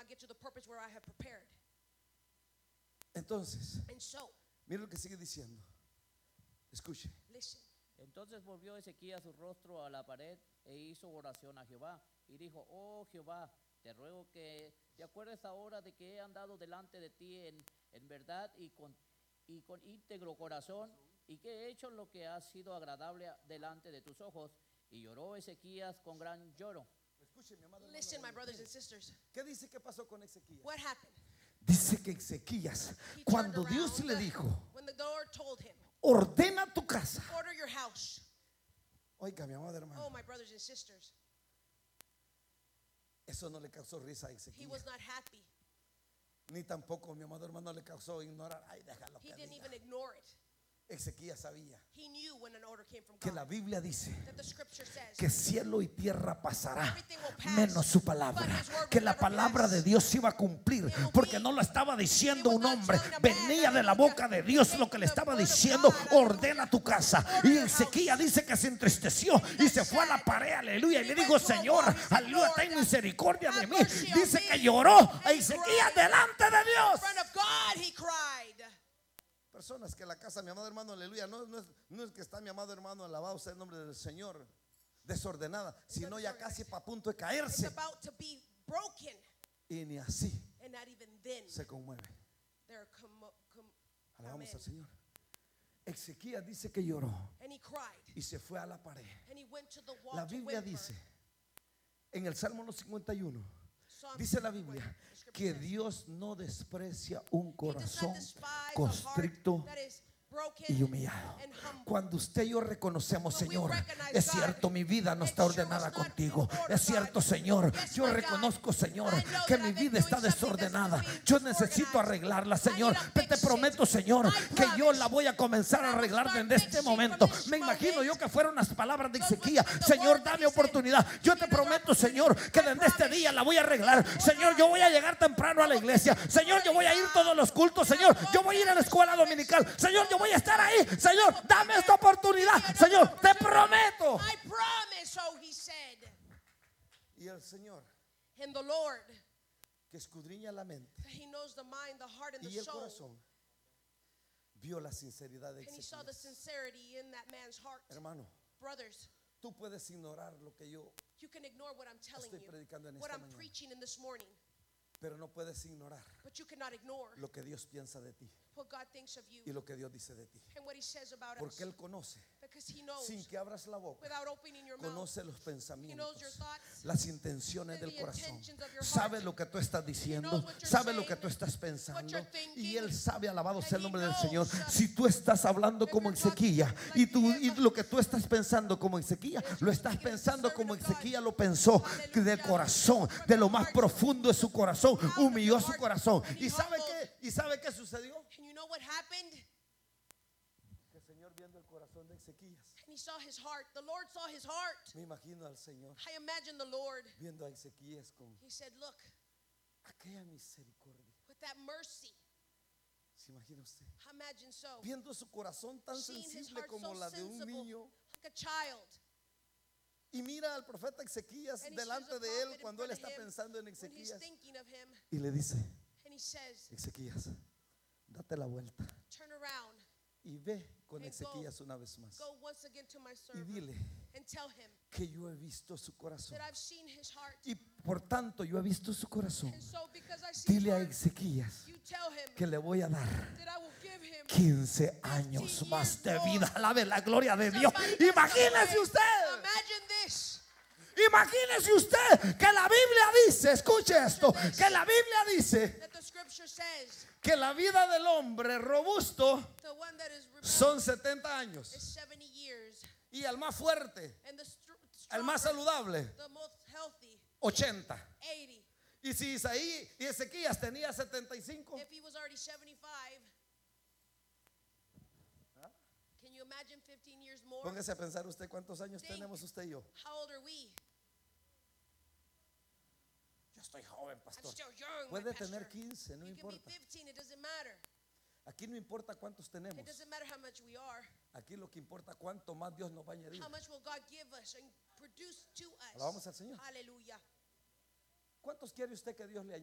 not get to the purpose where I have prepared. Entonces, And so, mira lo que sigue diciendo. Escuche. listen. Entonces volvió Ezequías su rostro a la pared e hizo oración a Jehová y dijo: Oh Jehová, te ruego que te acuerdes ahora de que he andado delante de ti en verdad y con íntegro corazón, y que he hecho lo que ha sido agradable delante de tus ojos. Y lloró Ezequías con gran lloro. Escuche, mi amado Listen, my hermano. brothers and sisters. ¿Qué dice que pasó con Ezequías? What happened? Dice que Ezequías, He cuando turned Dios around le dijo, when the Lord told him, ordena tu casa. order your house. Oiga, mi amado Oh, hermano, my brothers and sisters. eso no le causó risa a He Ezequías. was not happy. Ni tampoco, mi amado hermano, le causó ignorar. Ay, déjalo He que didn't diga. even ignore it. Ezequías sabía He knew when an order came from que God. la Biblia dice That the scripture says que cielo y tierra pasará, everything will pass, menos su but palabra. his word Que will la never palabra pass. de Dios se iba a cumplir, It will porque be. no lo estaba diciendo It was un not hombre, telling a man, venía de la hallelujah. boca de Dios lo que le The estaba word of diciendo: God, hallelujah. ordena tu casa. Order Y your Ezequías house. dice que se entristeció y se fue a la pared, aleluya, y le dijo: Señor, aleluya, ten misericordia de mí. Dice que lloró a Ezequías delante de In Dios. front of God, he cried. Personas que la casa, mi amado hermano, aleluya, no es que está mi amado hermano, alabado sea el nombre del Señor, desordenada, sino ya casi para punto de It's caerse, about to be broken. y ni así And not even then. se conmueve. They're Alabamos Amen. al Señor. Ezequías dice que lloró And he cried. y se fue a la pared. And he went to the wall La to Biblia whimper. dice en el Salmo 51, Psalm dice la 51, Biblia the scripture que says, Dios no desprecia un he does corazón not despise a constricto heart that is broken y humillado. and humble. Cuando usted y yo reconocemos: When we Señor, recognize es God, cierto, mi vida no it está sure ordenada was not contigo. in order, Es cierto, God. Señor, Yes, yo my God. reconozco, Señor, I know que that mi I've been vida está doing something that's desordenada. being Yo necesito disorganized. arreglarla, I Señor. need to Pero te fix it. prometo, Señor, I que yo promise la voy a comenzar that a I will arreglar start desde este fixing from momento. this Me imagino moment. yo que fueron las palabras de Those Ezequías: were the Señor, words that dame he said. oportunidad. Yo te Give me another prometo, Señor, opportunity. que I desde este promise. día la voy a arreglar. Señor, yo voy a llegar temprano a la iglesia. Señor, yo voy a ir todos los cultos. Señor, yo voy a ir a la escuela dominical. Señor, yo voy a estar ahí. Señor, dame esta oportunidad. Señor, te prometo. I promise, so he said. Y el Señor, And the Lord, que escudriña la mente he knows the mind, the heart, and y the el soul. corazón, vio la sinceridad de And he saw the Ezequías. sincerity in that man's heart. Hermano, Brothers, tú puedes ignorar lo que yo, you can ignore what I'm telling Estoy you, predicando en what esta I'm mañana. preaching in this morning, pero no puedes ignorar but you cannot ignore lo que Dios piensa de ti what God thinks of you y lo que Dios dice de ti. and what he says about us. Porque Él conoce, Because he knows, sin que abras la boca, without opening your mouth, conoce los he knows your pensamientos, thoughts, las intenciones the del corazón. intentions of your Sabe heart. lo que tú estás diciendo, knows what you're sabe lo saying, que tú estás what pensando, you're thinking, y Él sabe, alabado sea el and he nombre del knows, Señor. Si tú estás hablando if como you're talking Ezequías like y him, lo que tú estás pensando como Ezequías, if lo you're estás speaking as a pensando servant como of God, Ezequías lo pensó, que de hallelujah, corazón, from de lo your más heart, profundo de su corazón, out of humilló your su heart, corazón. and he ¿Y sabe humbled. qué? ¿Y sabe qué sucedió? And you know what happened? Que el Señor, viendo el corazón de Ezequías, And he saw his heart. The Lord saw his heart. me imagino al Señor I imagine the Lord. viendo a Ezequías con He said, look, aquella misericordia. with that mercy, ¿Se imagina usted? imagine so, Viendo su corazón tan seeing his sensible heart como so la de un sensible, niño. like a child. Y mira al profeta Ezequías And he delante sees a de prophet él in cuando él front of está him pensando en When he's Ezequías. thinking of him, Y le dice: and he says, Ezequías, date la vuelta turn around, y ve con And Ezequías una vez más. go once again to my Y servant, dile and tell him que yo he visto su corazón. that I've seen his heart. Y por tanto yo he visto su corazón. And so because I see his Dile a heart, Ezequías you tell him que le voy a dar that I will give him 15 años más de vida. Alabe la gloria de Dios. Imagínese usted. Imagine this. Imagínese usted que la Biblia dice, escuche esto, que la Biblia dice That the scripture says que la vida del hombre robusto the one that is son 70 años is 70 years, y el más fuerte, and the el más saludable, the most healthy, 80. 80. Y si Isaí y Ezequías tenía 75, If he was already 75, can you imagine 15 years more? póngase a pensar usted cuántos años Think. tenemos usted y yo. How old are we? Yo estoy joven, I'm pastor. still young, my Puede pastor. tener 15, no You can be importa. 15, it doesn't matter. Aquí no importa cuántos tenemos. It doesn't matter how much we are. Aquí lo que importa cuánto más Dios nos va a añadir. How much will God give us and produce to us? Alabamos al Señor. Hallelujah. ¿Cuántos quiere usted que Dios le añada?